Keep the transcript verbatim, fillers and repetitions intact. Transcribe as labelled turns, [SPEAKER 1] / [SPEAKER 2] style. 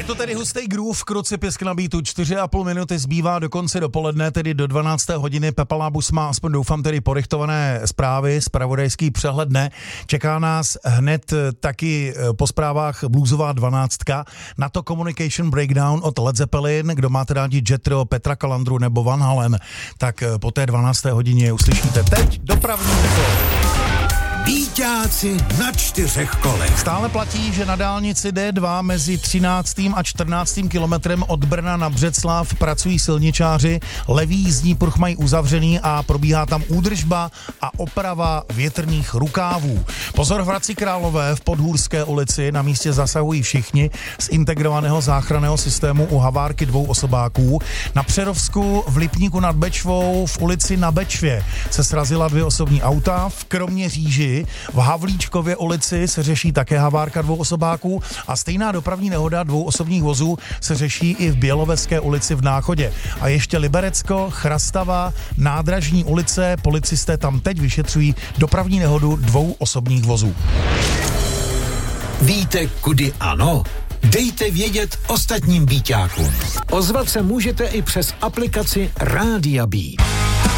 [SPEAKER 1] to tedy hustý groove, kruci pisk na beatu, čtyři a půl minuty zbývá do konce dopoledne, tedy do dvanácté hodiny. Pepa Lábus má aspoň doufám tedy porychtované zprávy, zpravodajský přehled dne. Čeká nás hned taky po zprávách bluesová dvanáctka, na to Communication Breakdown od Led Zeppelin, kdo máte rádi Jethro, Petra Calandru nebo Van Halen, tak po té dvanácté hodině uslyšíte. Teď dopravní info.
[SPEAKER 2] Bíťáci na čtyřech kolech.
[SPEAKER 1] Stále platí, že na dálnici D dva mezi třináctým a čtrnáctým kilometrem od Brna na Břeclav pracují silničáři, levý jízdní pruh mají uzavřený a probíhá tam údržba a oprava větrných rukávů. Pozor v Hradci Králové v Podhůrské ulici, na místě zasahují všichni z integrovaného záchranného systému u havárky dvou osobáků. Na Přerovsku v Lipníku nad Bečvou v ulici na Bečvě se srazila dvě osobní auta, v Kroměříži v Havlíčkově ulici se řeší také havárka dvou osobáků a stejná dopravní nehoda dvou osobních vozů se řeší i v Běloveské ulici v Náchodě. A ještě Liberecko, Chrastava, Nádražní ulice, policisté tam teď vyšetřují dopravní nehodu dvou osobních vozů.
[SPEAKER 2] Víte, kudy ano? Dejte vědět ostatním bíťákům. Ozvat se můžete i přes aplikaci Rádia Beat.